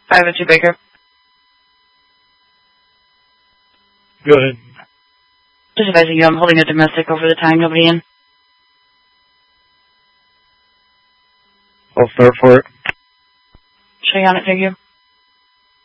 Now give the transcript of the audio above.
502 Baker. Go ahead. Just advising you, I'm holding a domestic over the time, nobody in. I'll start for it. Show you on it, thank you.